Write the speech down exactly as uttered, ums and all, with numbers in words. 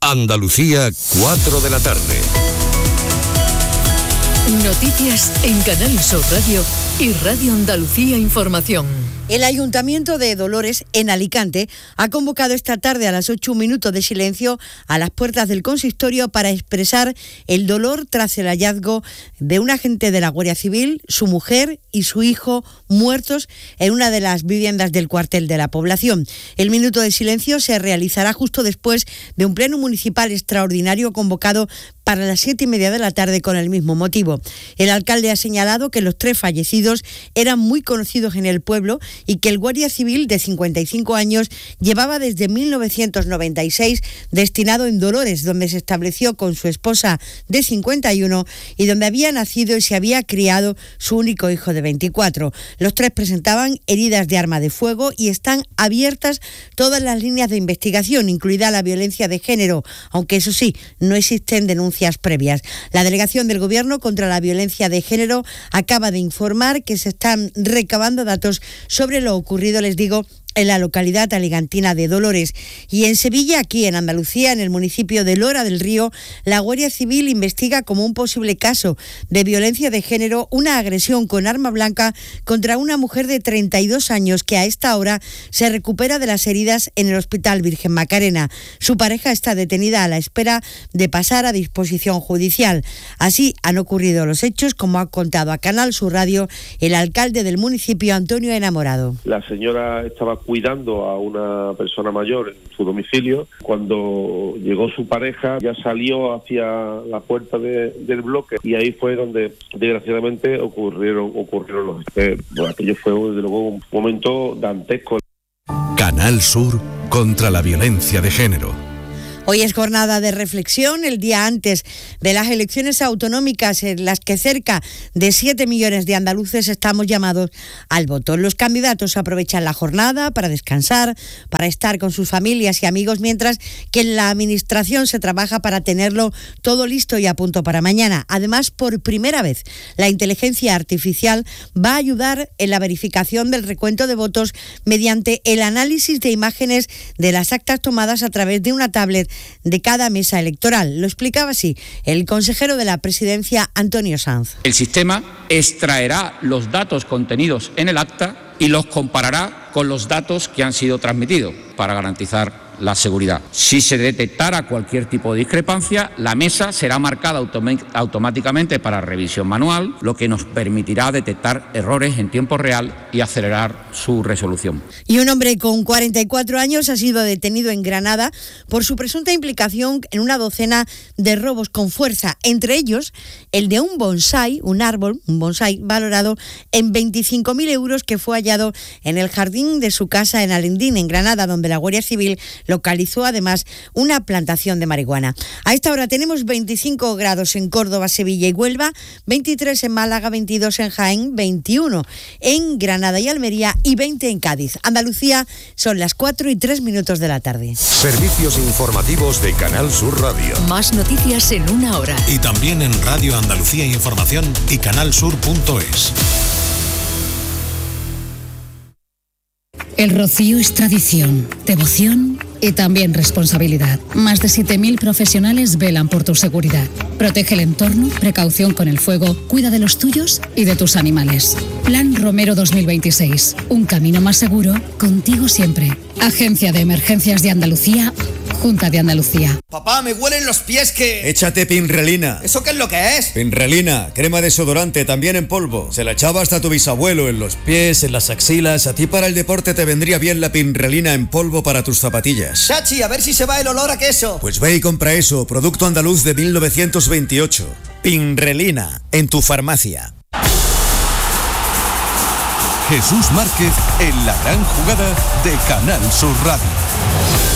Andalucía, cuatro de la tarde. Noticias en Canal Sur Radio y Radio Andalucía Información. El Ayuntamiento de Dolores, en Alicante, ha convocado esta tarde a las ocho un minuto de silencio a las puertas del consistorio para expresar el dolor tras el hallazgo de un agente de la Guardia Civil, su mujer y su hijo muertos en una de las viviendas del cuartel de la población. El minuto de silencio se realizará justo después de un pleno municipal extraordinario convocado para las siete y media de la tarde con el mismo motivo. El alcalde ha señalado que los tres fallecidos eran muy conocidos en el pueblo y que el guardia civil de cincuenta y cinco años llevaba desde mil novecientos noventa y seis destinado en Dolores, donde se estableció con su esposa de cincuenta y uno y donde había nacido y se había criado su único hijo de veinticuatro. Los tres presentaban heridas de arma de fuego y están abiertas todas las líneas de investigación, incluida la violencia de género, aunque eso sí, no existen denuncias previas. La Delegación del Gobierno contra la Violencia de Género acaba de informar que se están recabando datos sobre lo ocurrido, les digo, en la localidad alicantina de Dolores. Y en Sevilla, aquí en Andalucía, en el municipio de Lora del Río, la Guardia Civil investiga como un posible caso de violencia de género una agresión con arma blanca contra una mujer de treinta y dos años que a esta hora se recupera de las heridas en el Hospital Virgen Macarena. Su pareja está detenida a la espera de pasar a disposición judicial. Así han ocurrido los hechos, como ha contado a Canal Sur Radio el alcalde del municipio, Antonio Enamorado. La señora estaba cuidando a una persona mayor en su domicilio. Cuando llegó su pareja, ya salió hacia la puerta de, del bloque y ahí fue donde desgraciadamente ocurrieron ocurrieron los eh, bueno, aquello fue desde luego un momento dantesco. Canal Sur contra la violencia de género. Hoy es jornada de reflexión, el día antes de las elecciones autonómicas en las que cerca de siete millones de andaluces estamos llamados al voto. Los candidatos aprovechan la jornada para descansar, para estar con sus familias y amigos, mientras que en la administración se trabaja para tenerlo todo listo y a punto para mañana. Además, por primera vez, la inteligencia artificial va a ayudar en la verificación del recuento de votos mediante el análisis de imágenes de las actas tomadas a través de una tablet de cada mesa electoral. Lo explicaba así el consejero de la Presidencia, Antonio Sanz. El sistema extraerá los datos contenidos en el acta y los comparará con los datos que han sido transmitidos para garantizar la seguridad. Si se detectara cualquier tipo de discrepancia, la mesa será marcada autom- automáticamente para revisión manual, lo que nos permitirá detectar errores en tiempo real y acelerar su resolución. Y un hombre con cuarenta y cuatro años ha sido detenido en Granada por su presunta implicación en una docena de robos con fuerza, entre ellos el de un bonsái, un árbol, un bonsái valorado en veinticinco mil euros que fue hallado en el jardín de su casa en Alendín, en Granada, donde la Guardia Civil localizó además una plantación de marihuana. A esta hora tenemos veinticinco grados en Córdoba, Sevilla y Huelva, veintitrés en Málaga, veintidós en Jaén, veintiuno en Granada y Almería y veinte en Cádiz. Andalucía, son las cuatro y tres minutos de la tarde. Servicios informativos de Canal Sur Radio. Más noticias en una hora. Y también en Radio Andalucía Información y canalsur punto es. El rocío es tradición, devoción y también responsabilidad. Más de siete mil profesionales velan por tu seguridad. Protege el entorno, precaución con el fuego, cuida de los tuyos y de tus animales. Plan Romero dos mil veintiséis. Un camino más seguro, contigo siempre. Agencia de Emergencias de Andalucía, Junta de Andalucía. Papá, me huelen los pies que... Échate Pinrelina. ¿Eso qué es lo que es? Pinrelina, crema desodorante, también en polvo. Se la echaba hasta tu bisabuelo en los pies, en las axilas. A ti para el deporte te vendría bien la Pinrelina en polvo para tus zapatillas. Chachi, a ver si se va el olor a queso. Pues ve y compra eso, producto andaluz de mil novecientos veintiocho. Pinrelina, en tu farmacia. Jesús Márquez en la gran jugada de Canal Sur Radio.